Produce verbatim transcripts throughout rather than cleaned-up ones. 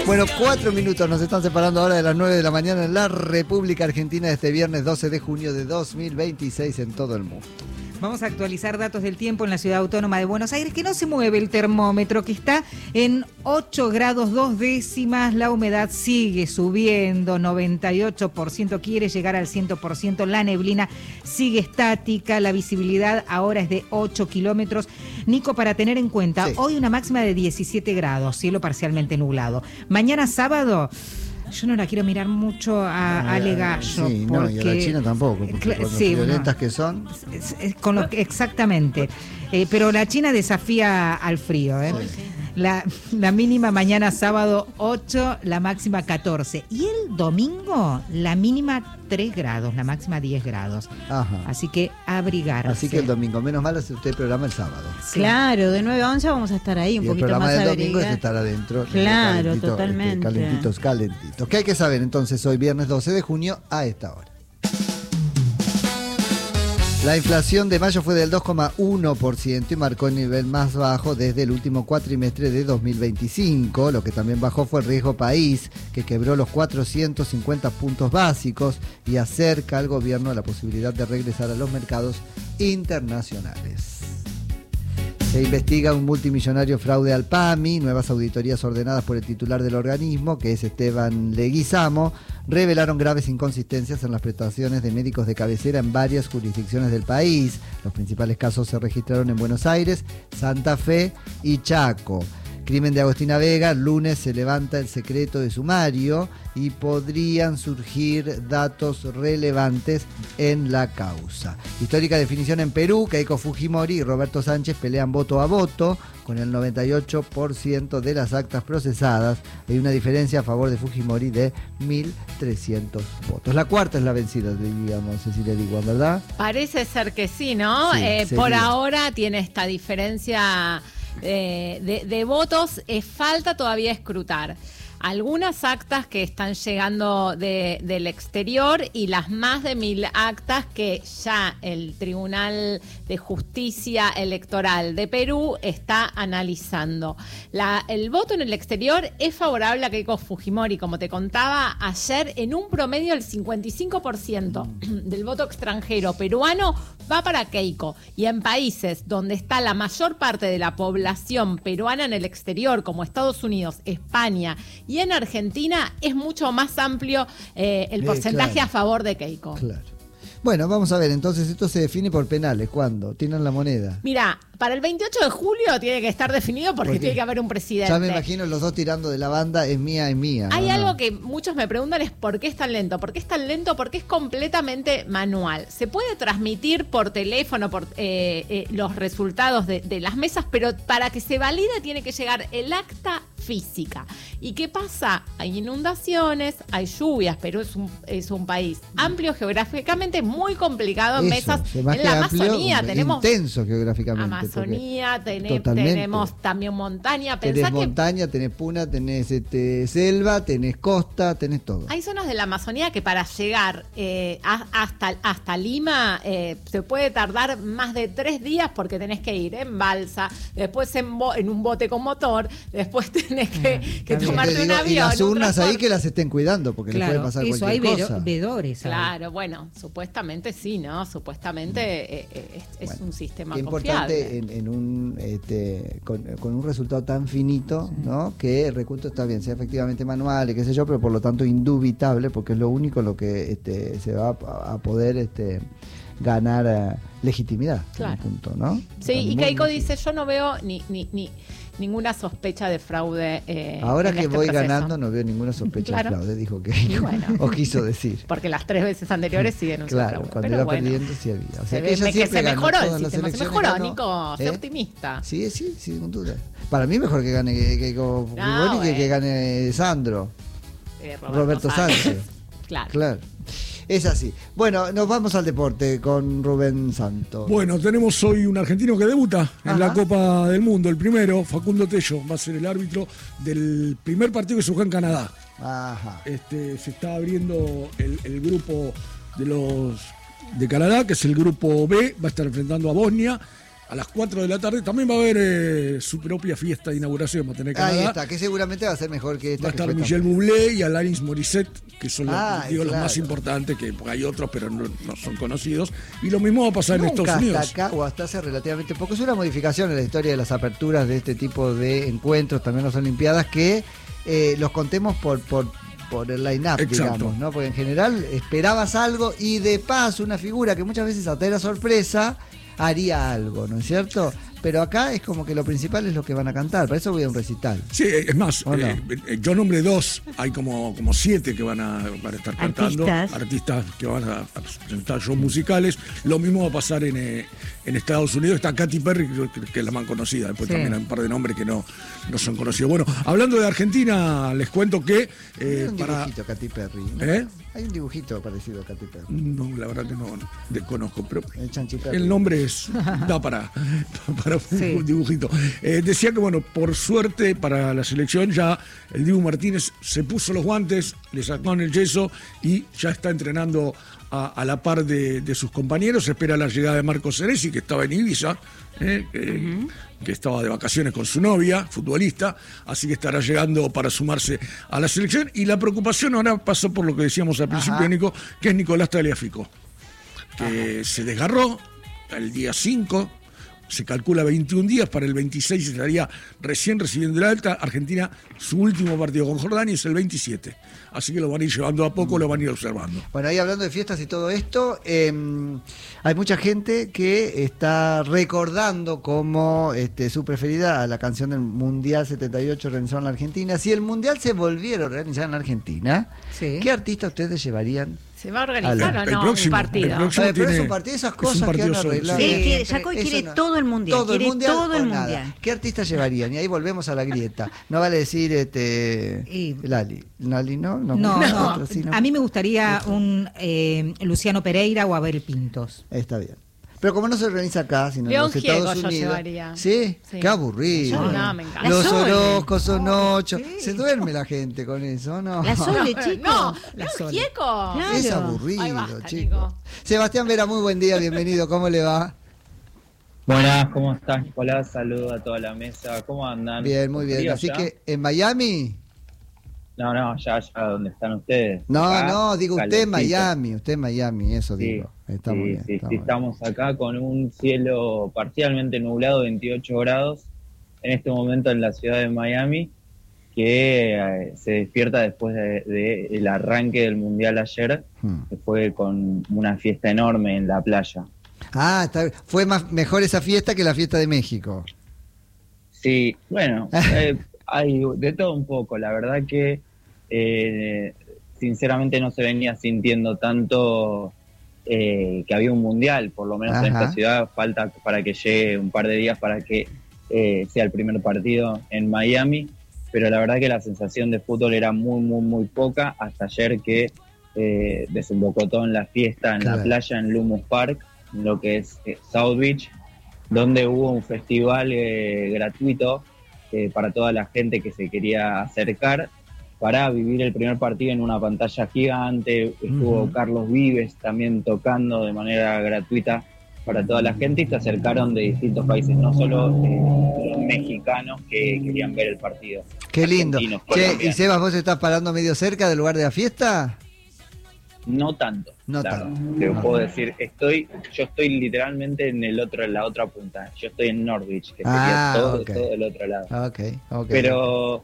Bueno, cuatro minutos nos están separando ahora de las nueve de la mañana en la República Argentina de este viernes doce de junio de dos mil veintiséis en todo el mundo. Vamos a actualizar datos del tiempo en la Ciudad Autónoma de Buenos Aires, que no se mueve el termómetro, que está en ocho grados dos décimas, la humedad sigue subiendo, noventa y ocho por ciento, quiere llegar al cien por ciento, la neblina sigue estática, la visibilidad ahora es de ocho kilómetros. Nico, para tener en cuenta, sí. Hoy una máxima de diecisiete grados, cielo parcialmente nublado. Mañana sábado... Yo no la quiero mirar mucho a Ale Gallo. Sí, porque, no, y a la China tampoco, porque con sí, lo violentas no, que son. Es, es con lo que, exactamente. Eh, pero la China desafía al frío, ¿eh? Sí. La, la mínima mañana sábado ocho, la máxima catorce. Y el domingo, la mínima tres grados, la máxima diez grados. Ajá. Así que abrigarse. Así que el domingo, menos mal hace usted el programa el sábado. Sí. Claro, de nueve a once vamos a estar ahí un y poquito el programa más del abrigado. domingo es estar adentro. Claro, calentito, totalmente. Este, calentitos, calentitos. ¿Qué hay que saber entonces hoy, viernes doce de junio, a esta hora? La inflación de mayo fue del dos coma uno por ciento y marcó el nivel más bajo desde el último cuatrimestre de dos mil veinticinco. Lo que también bajó fue el riesgo país, que quebró los cuatrocientos cincuenta puntos básicos y acerca al gobierno a la posibilidad de regresar a los mercados internacionales. Se investiga un multimillonario fraude al P A M I. Nuevas auditorías ordenadas por el titular del organismo, que es Esteban Leguizamo, revelaron graves inconsistencias en las prestaciones de médicos de cabecera en varias jurisdicciones del país. Los principales casos se registraron en Buenos Aires, Santa Fe y Chaco. Crimen de Agostina Vega, lunes se levanta el secreto de sumario y podrían surgir datos relevantes en la causa. Histórica definición en Perú, Keiko Fujimori y Roberto Sánchez pelean voto a voto con el noventa y ocho por ciento de las actas procesadas. Hay una diferencia a favor de Fujimori de mil trescientos votos. La cuarta es la vencida, digamos, Cecilia Diguan, ¿verdad? Parece ser que sí, ¿no? Sí, eh, por ahora tiene esta diferencia... Eh, de, de votos, eh, falta todavía escrutar algunas actas que están llegando de, del exterior y las más de mil actas que ya el Tribunal de Justicia Electoral de Perú está analizando. La, el voto en el exterior es favorable a Keiko Fujimori, como te contaba ayer, en un promedio del cincuenta y cinco por ciento del voto extranjero peruano va para Keiko, y en países donde está la mayor parte de la población peruana en el exterior, como Estados Unidos, España y en Argentina, es mucho más amplio eh, el porcentaje eh, claro. a favor de Keiko. Claro. Bueno, vamos a ver, entonces esto se define por penales. ¿Cuándo? ¿Tienen la moneda? Mira, para el veintiocho de julio tiene que estar definido porque, porque tiene que haber un presidente. Ya me imagino los dos tirando de la banda, es mía, es mía. Hay ¿no? algo que muchos me preguntan, es ¿por qué es tan lento? ¿Por qué es tan lento? Porque es completamente manual. Se puede transmitir por teléfono por eh, eh, los resultados de, de las mesas, pero para que se valide tiene que llegar el acta física. ¿Y qué pasa? Hay inundaciones, hay lluvias, Perú es un, es un país amplio geográficamente, muy complicado en Eso, mesas. En la amplio, Amazonía tenemos... intenso geográficamente. Amazonía, tenés, tenemos también montaña. Tenés Pensá montaña, que tenés puna, tenés este, selva, tenés costa, tenés todo. Hay zonas de la Amazonía que para llegar eh, a, hasta, hasta Lima eh, se puede tardar más de tres días porque tenés que ir en balsa, después en, bo, en un bote con motor, después tenés que, que tomarte digo, un avión. Y las urnas ahí que las estén cuidando porque claro, les puede pasar eso, cualquier hay cosa. Vedores. Claro, ahí. Bueno, supuestamente sí, ¿no? Supuestamente eh, eh, es, bueno, es un sistema qué confiable. Importante en, en un este, con, con un resultado tan finito, sí. ¿no? Que el recuento está bien, sea efectivamente manual y qué sé yo, pero por lo tanto indubitable, porque es lo único lo que este, se va a, a poder este, ganar uh, legitimidad. Claro. En un punto, ¿no? Sí, y Keiko dice, yo no veo ni, ni, ni ninguna sospecha de fraude. Eh, Ahora en que este voy proceso. ganando no veo ninguna sospecha claro. de fraude, dijo Keiko, bueno. o quiso decir. Porque las tres veces anteriores sí denunció claro, fraude. cuando Pero iba bueno, perdiendo sí había. O sea, se que, ve, que se mejoró el sistema, se mejoró, ganó, Nico, sé ¿eh? optimista. Sí, sí, sin duda. Para mí mejor que gane Keiko Fujimori no, bueno. que, que gane Sandro. Eh, Roberto, Roberto Sánchez. Sánchez. claro. Claro. Es así. Bueno, nos vamos al deporte con Rubén Santos. Bueno, tenemos hoy un argentino que debuta en Ajá. la Copa del Mundo. El primero, Facundo Tello, va a ser el árbitro del primer partido que se jugó en Canadá. Ajá. Este, se está abriendo el, el grupo de los de Canadá, que es el grupo B, va a estar enfrentando a Bosnia, a las cuatro de la tarde. También va a haber eh, su propia fiesta de inauguración, va a tener Canadá. Ahí está, que seguramente va a ser mejor que esta. Va a estar que fue Michel tan... Bublé y Alanis Morissette, que son los, Ah, digo, claro. los más importantes, que porque hay otros, pero no, no son conocidos. Y lo mismo va a pasar Nunca en Estados Unidos. hasta acá, o hasta hace relativamente poco. Es una modificación en la historia de las aperturas de este tipo de encuentros, también las Olimpiadas, que eh, los contemos por... por por el line-up, Exacto. digamos, ¿no? Porque en general esperabas algo y de paso una figura que muchas veces hasta era sorpresa haría algo, ¿no es cierto? Pero acá es como que lo principal es lo que van a cantar, para eso voy a un recital. Sí, es más, ¿O no? eh, eh, yo nombré dos, hay como, como siete que van a, van a estar cantando, Artistas. artistas que van a, a presentar shows musicales. Lo mismo va a pasar en, eh, en Estados Unidos. Está Katy Perry, que, que es la más conocida, después Sí. también hay un par de nombres que no, no son conocidos. Bueno, hablando de Argentina, les cuento que eh, Hay un para... dibujito, Katy Perry, ¿no? ¿Eh? Hay un dibujito parecido a Katy Perry. No, la verdad que no, no desconozco, pero El Chanchi Perry. el nombre es da para, para un, Sí. un dibujito. Eh, decía que, bueno, por suerte para la selección ya el Dibu Martínez se puso los guantes, le sacaron el yeso y ya está entrenando a, a la par de, de sus compañeros. Se espera la llegada de Marco Senesi, que estaba en Ibiza, eh, eh, uh-huh. que estaba de vacaciones con su novia, futbolista, así que estará llegando para sumarse a la selección. Y la preocupación ahora pasó por lo que decíamos al principio, Ajá. Nico, que es Nicolás Tagliafico, que Ajá. se desgarró el día cinco. Se calcula veintiún días, para el veintiséis estaría recién recibiendo el alta. Argentina, su último partido con Jordania es el veintisiete. Así que lo van a ir llevando a poco, lo van a ir observando. Bueno, ahí hablando de fiestas y todo esto, eh, hay mucha gente que está recordando como este, su preferida a la canción del Mundial setenta y ocho organizado en la Argentina. Si el Mundial se volviera a organizar en la Argentina, Sí. ¿qué artista ustedes llevarían? ¿Se va a organizar El- o el no próximo, un partido? el próximo. A ver, pero es tiene- un partido, esas es un cosas que partido han solo, arreglado. sí. Sí, él quiere- siempre, Jacob eso quiere todo el mundial, Todo el quiere mundial todo o el nada. mundial. ¿Qué artista llevarían? Y ahí volvemos a la grieta. No vale decir este Y- Lali. Lali, ¿no? No, No, no. otro, sí, no. A mí me gustaría un eh, Luciano Pereira o Abel Pintos. Está bien. Pero como no se organiza acá, sino León en los Estados Gieco yo Unidos. llevaría. ¿Sí? Sí. Qué aburrido. Yo no, me encanta. Los La Sole. Orozcos son ocho. sí. Se duerme la gente con eso, ¿no? La Sole, chicos. No, La León Sole. Gieco. Claro. Es aburrido, Ay, basta, chicos. Nico. Sebastián Vera, muy buen día, bienvenido. ¿Cómo le va? Buenas, ¿cómo estás, Nicolás? Saludos a toda la mesa. ¿Cómo andan? Bien, muy bien. ¿Frío Así ya? que, ¿en Miami? No, no, ya, ya, ¿dónde están ustedes? No, Acá, no, digo usted en calentito. Miami. Usted en Miami, eso Sí, digo. Está sí, muy bien. sí, está sí, muy bien. estamos acá con un cielo parcialmente nublado, veintiocho grados, en este momento en la ciudad de Miami, que eh, se despierta después del de, de el arranque del Mundial ayer, Hmm. que fue con una fiesta enorme en la playa. Ah, está bien. Fue más, mejor esa fiesta que la fiesta de México. Sí, bueno, eh, hay de todo un poco. La verdad que eh, sinceramente no se venía sintiendo tanto eh, que había un mundial, por lo menos en Ajá. esta ciudad. Falta para que llegue un par de días para que eh, sea el primer partido en Miami, pero la verdad que la sensación de fútbol era muy, muy, muy poca hasta ayer que eh, desembocó todo en la fiesta, en Claro. la playa, en Lummus Park, en lo que es eh, South Beach, donde hubo un festival eh, gratuito eh, para toda la gente que se quería acercar para vivir el primer partido en una pantalla gigante. Estuvo Ujú. Carlos Vives también tocando de manera gratuita para toda la gente y se acercaron de distintos países, no solo eh, los mexicanos que querían ver el partido. Qué lindo. Argentinos, Che, ¿y colombianos. Sebas, vos estás parando medio cerca del lugar de la fiesta? No tanto. No claro. tanto. Te Ah. puedo decir, estoy, yo estoy literalmente en el otro, en la otra punta. Yo estoy en Norwich, que Ah, sería todo, ok. todo el otro lado. Ok, ok. Pero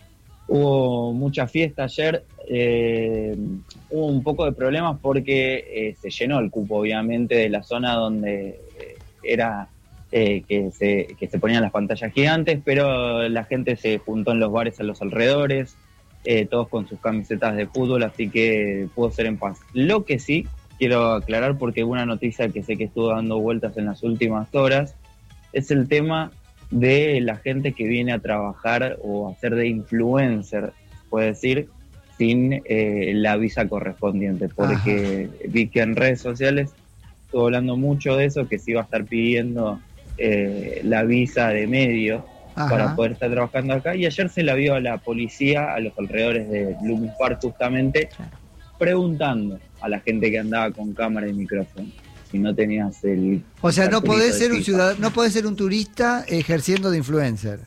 hubo mucha fiesta ayer, eh, hubo un poco de problemas porque eh, se llenó el cupo, obviamente, de la zona donde eh, era eh, que, se, que se ponían las pantallas gigantes, pero la gente se juntó en los bares a los alrededores, eh, todos con sus camisetas de fútbol, así que pudo ser en paz. Lo que sí quiero aclarar, porque una noticia que sé que estuvo dando vueltas en las últimas horas, es el tema de la gente que viene a trabajar o a ser de influencer, puede decir, sin eh, la visa correspondiente, porque vi que en redes sociales estuvo hablando mucho de eso, que se iba a estar pidiendo eh, la visa de medio Ajá. para poder estar trabajando acá, y ayer se la vio a la policía a los alrededores de Lummus Park justamente, preguntando a la gente que andaba con cámara y micrófono. si no tenías el... O sea, no cartelito podés de ser un FIFA. ciudadano, no podés ser un turista ejerciendo de influencer.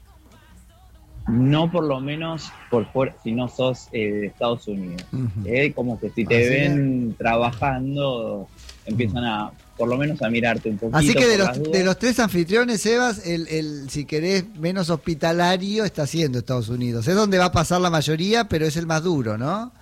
No por lo menos por fuera, si no sos eh, de Estados Unidos. Ujú. Eh, como que si te Así ven trabajando, empiezan a, por lo menos a mirarte un poquito. Así que de por los, las dudas. de los tres anfitriones, Sebas, el, el, si querés, menos hospitalario está siendo Estados Unidos. Es donde va a pasar la mayoría, pero es el más duro, ¿no?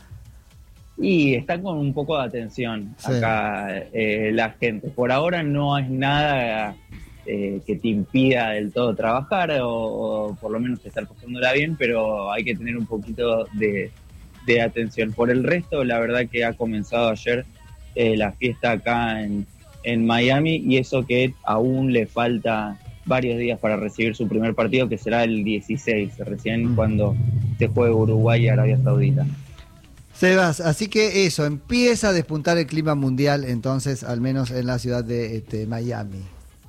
Y están con un poco de atención Sí. acá eh, la gente. Por ahora no es nada eh, que te impida del todo trabajar o, o por lo menos estar pasándola bien, pero hay que tener un poquito de, de atención. Por el resto, la verdad que ha comenzado ayer eh, la fiesta acá en, en Miami y eso que aún le falta varios días para recibir su primer partido, que será el dieciséis, recién Mm. cuando se juegue Uruguay y Arabia Saudita. Sebas, así que eso, empieza a despuntar el clima mundial, entonces, al menos en la ciudad de este, Miami.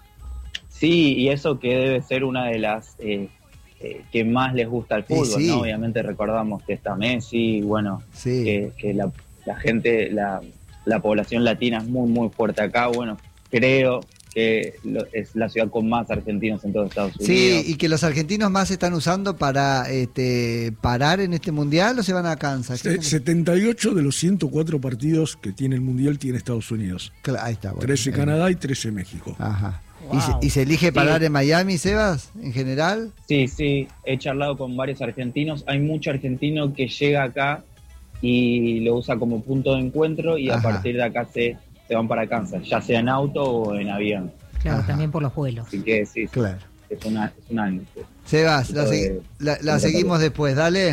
Sí, y eso que debe ser una de las eh, eh, que más les gusta al Sí, fútbol, sí. ¿no? Obviamente recordamos que está Messi, bueno, Sí. que, que la, la gente, la, la población latina es muy, muy fuerte acá. Bueno, creo que lo- es la ciudad con más argentinos en todo Estados Unidos. Sí, y que los argentinos más se están usando para este, parar en este mundial o se van a Kansas. Se- setenta y ocho de los ciento cuatro partidos que tiene el Mundial tiene Estados Unidos. Cla- Ahí está. Bueno. trece Eh, Canadá y trece México. Ajá. ¿Y, Wow. se, y se elige parar Sí. en Miami, Sebas, en general? Sí, sí, he charlado con varios argentinos. Hay mucho argentino que llega acá y lo usa como punto de encuentro y Ajá. a partir de acá se, se van para Kansas, ya sea en auto o en avión. Claro, Ajá. también por los vuelos. Así que sí, sí, Claro. es una, es una Sebas, la, Esto segui- de- la- la de- seguimos después, dale.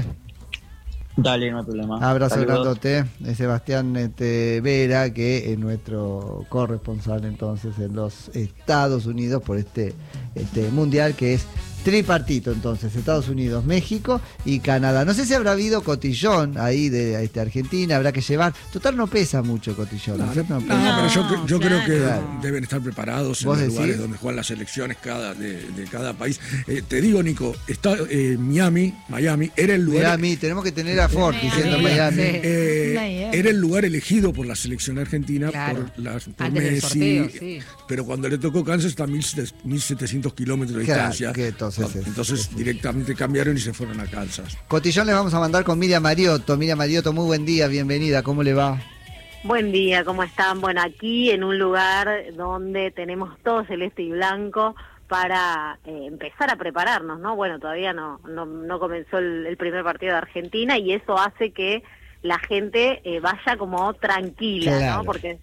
Dale, no hay problema. Abrazo Saludos. grandote de Sebastián este, Vera, que es nuestro corresponsal entonces en los Estados Unidos por este, este mundial que es tripartito entonces, Estados Unidos, México y Canadá. No sé si habrá habido cotillón ahí de este, Argentina, habrá que llevar. Total no pesa mucho cotillón, ¿no es cierto? No No, pesa. pero yo, cre- yo claro. creo que Claro. deben estar preparados en ¿Vos los decís? lugares donde juegan las selecciones cada, de, de cada país. Eh, te digo, Nico, está eh, Miami, Miami, era el lugar... Miami, tenemos que tener a Ford diciendo Miami. Miami. Sí. Eh, Miami. era el lugar elegido por la selección argentina Claro. por, las, por Antes del Messi, sorteo, sí. pero cuando le tocó Kansas está a mil setecientos kilómetros de Claro, distancia. que entonces es- Entonces es- directamente cambiaron y se fueron a Kansas. Cotillón les vamos a mandar con Miriam Mariotto. Miriam Mariotto, muy buen día, bienvenida, ¿cómo le va? Buen día, ¿cómo están? Bueno, aquí en un lugar donde tenemos todo celeste y blanco para eh, empezar a prepararnos, ¿no? Bueno, todavía no no, no comenzó el, el primer partido de Argentina y eso hace que la gente eh, vaya como tranquila, Claro. ¿no? Porque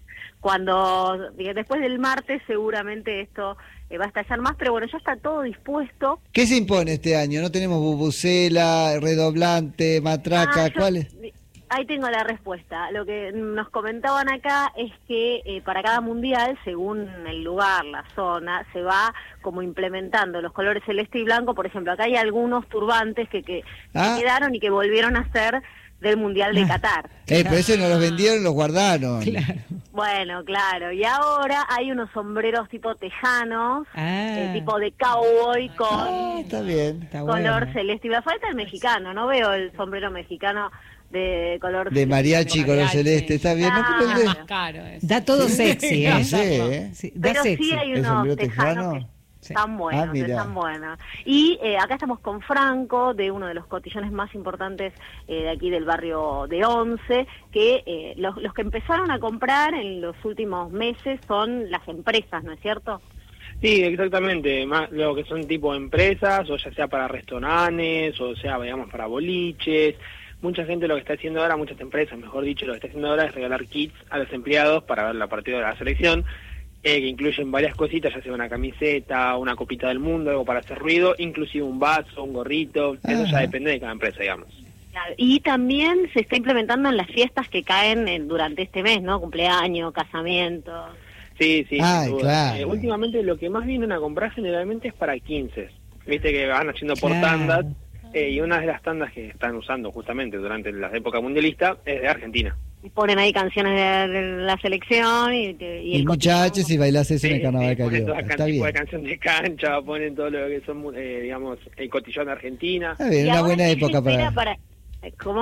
cuando diga, después del martes seguramente esto eh, va a estallar más, pero bueno, ya está todo dispuesto. ¿Qué se impone este año? ¿No tenemos bubucela, redoblante, matraca? Ah, yo- ¿Cuál es? Ahí tengo la respuesta. Lo que nos comentaban acá es que eh, para cada mundial, según el lugar, la zona, se va como implementando los colores celeste y blanco. Por ejemplo, acá hay algunos turbantes que, que, que Ah. quedaron y que volvieron a ser del mundial de Qatar. Eh, pero ese no los vendieron, los guardaron. Bueno, claro. Y ahora hay unos sombreros tipo tejanos, Ah. eh, tipo de cowboy con Ah, está bien. Está color bueno. celeste. Y me falta el mexicano. No veo el sombrero mexicano de color De mariachi, color Mariachi. celeste, está bien. ¿No? Ah. Pero el de- Más caro es. Da todo sexy, ¿eh? No sé, ¿eh? Sí, da Pero sexy. sí hay ¿El unos sombrero tejanos tejano? que Sí. están buenos, Ah, mira. están buenos. Y eh, acá estamos con Franco, de uno de los cotillones más importantes eh, de aquí del barrio de Once, que eh, los, los que empezaron a comprar en los últimos meses son las empresas, ¿no es cierto? Sí, exactamente, más lo que son tipo empresas, o ya sea para restaurantes, o sea, digamos, para boliches. Mucha gente lo que está haciendo ahora, muchas empresas, mejor dicho, lo que está haciendo ahora es regalar kits a los empleados para ver la partida de la selección, eh, que incluyen varias cositas, ya sea una camiseta, una copita del mundo, algo para hacer ruido, inclusive un vaso, un gorrito, eso Ajá. ya depende de cada empresa, digamos. Claro. Y también se está implementando en las fiestas que caen en- durante este mes, ¿no? Cumpleaños, casamientos. Sí, sí, Ay, sin duda. claro. Eh, últimamente lo que más vienen a comprar generalmente es para quince. Viste que van haciendo por Claro. tandas, eh, y una de las tandas que están usando justamente durante la época mundialista es de Argentina. Y ponen ahí canciones de, de la selección y, te- y Y el muchachos, cotillón. y bailás eso en el Sí, carnaval sí, ponen carioca. toda Está can- tipo de bien. canción de cancha, ponen todo lo que son, eh, digamos, el cotillón de Argentina. Está bien, Y una ahora, buena ¿qué se época espera para... para... ¿Cómo?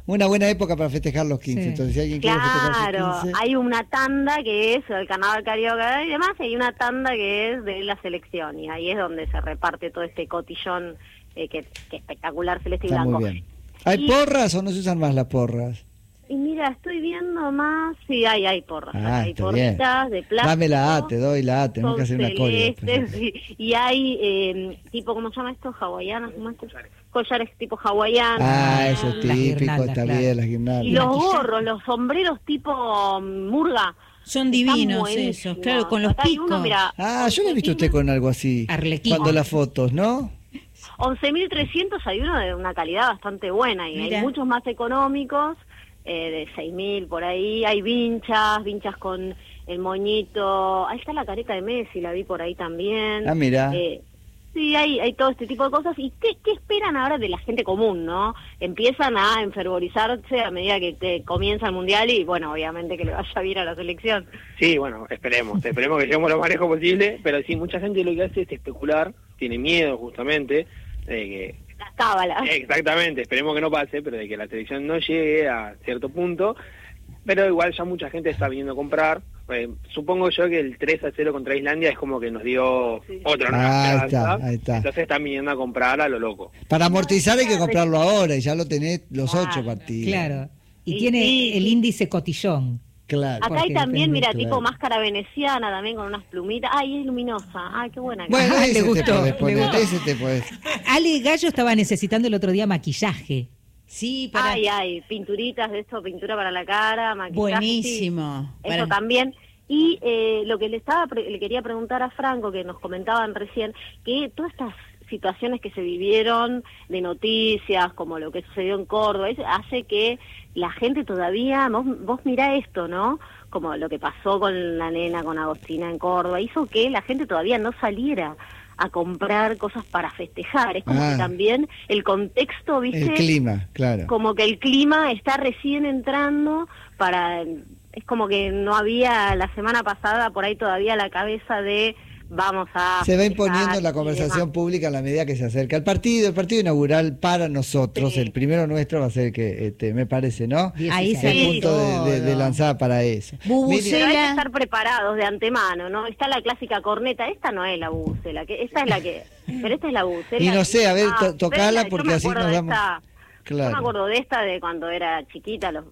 Una buena época para festejar los quince. Sí. Entonces, si alguien quiere festejar Claro, sus quince... hay una tanda que es el carnaval carioca y demás, y hay una tanda que es de la selección, y ahí es donde se reparte todo este cotillón eh, que, que espectacular, celeste y Está blanco. muy bien. ¿Hay Y- porras o no se usan más las porras? Y mira, estoy viendo más, sí, hay, hay porras, Ah, hay está bien. porritas de plástico. Dame la A, te doy la A, tenemos son que hacer una colla. celestes, sí, y hay, eh, tipo, ¿cómo se llama esto? Hawaianas, ¿cómo es esto? Collares tipo hawaianas. Ah, eso es Las típico, guirnaldas, está claro. bien, las Y guirnaldas. los maquillaje. gorros, los sombreros tipo mm, murga. Son Están divinos buenísimos. esos, claro, con los Acá hay uno, picos. mirá, Ah, yo lo he visto usted con algo así. Arlequín. Cuando las fotos, ¿no? once mil trescientos hay uno de una calidad bastante buena y Mira. hay muchos más económicos, eh, de seis mil por ahí. Hay vinchas, vinchas con el moñito. Ahí está la careta de Messi, la vi por ahí también. Ah, mira. Eh, sí, hay, hay todo este tipo de cosas. ¿Y qué, qué esperan ahora de la gente común, no? Empiezan a enfervorizarse a medida que te comienza el Mundial y, bueno, obviamente que le vaya bien a la selección. Sí, bueno, esperemos, esperemos que lleguemos lo más lejos posible, pero sí, mucha gente lo que hace es especular, tiene miedo justamente de que, Las cábalas. exactamente, esperemos que no pase, pero de que la selección no llegue a cierto punto, pero igual ya mucha gente está viniendo a comprar. Eh, supongo yo que el tres a cero contra Islandia es como que nos dio Sí. otra nueva Ah, ahí esperanza. está, ahí está. Entonces están viniendo a comprar a lo loco. Para amortizar hay que comprarlo ahora y ya lo tenés los Claro, ocho partidos. Claro. Y, Y tiene sí, el sí. índice cotillón. Claro. Acá hay porque también, depende, mira, claro. tipo máscara veneciana, también con unas plumitas. Ay, es luminosa. Ay, qué buena. que Bueno, Ah, ese le te gustó, podés le poner, gustó. ese te podés. Ale Gallo estaba necesitando el otro día maquillaje. Sí, para... Ay, ay, pinturitas de esto, pintura para la cara, maquillaje. Buenísimo. sí, eso Para- también. Y eh, lo que le estaba pre- le quería preguntar a Franco, que nos comentaban recién, que todas estas situaciones que se vivieron de noticias, como lo que sucedió en Córdoba, eso hace que la gente todavía, vos, vos mirá esto, ¿no? Como lo que pasó con la nena, con Agostina en Córdoba, hizo que la gente todavía no saliera a comprar cosas para festejar. Es como Ah. que también el contexto, ¿viste? El clima, claro. Como que el clima está recién entrando para... Es como que no había la semana pasada por ahí todavía la cabeza de vamos a... Se va festejar imponiendo en la y conversación demás. pública a la medida que se acerca el partido. El partido inaugural para nosotros, Sí. el primero nuestro va a ser que, este, me parece, ¿no? Ahí Es se el Sí, punto de, de- de todo. lanzada para eso. Bubucela. Pero hay que estar preparados de antemano, ¿no? Está la clásica corneta, esta no es la bucela, que esta es la que... Pero esta es la bucela. Y no sé, a ver, Ah, to- tocala vela, yo porque me así acuerdo nos de damos- esta- Claro. Yo me acuerdo de esta de cuando era chiquita, los...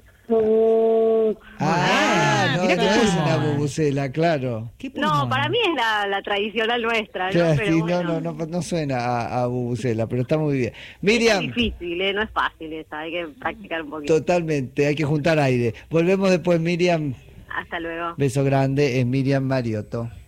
Ah, Ah, no, mirá no qué es pulmón. una bubucela, claro. ¿Qué No, pulmón? para mí es la, la tradicional nuestra, ¿no? Claro, Pero sí, bueno, no, no, no, no suena a, a bubucela, pero está muy bien. es Miriam, difícil, ¿eh? No es fácil esa, hay que practicar un poquito. totalmente, hay que juntar aire. Volvemos después, Miriam. Hasta luego. Beso grande, es Miriam Mariotto.